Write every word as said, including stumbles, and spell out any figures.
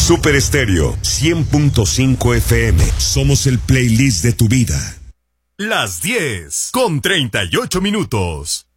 Super Estéreo cien punto cinco F M. Somos el playlist de tu vida. Las diez con treinta y ocho minutos.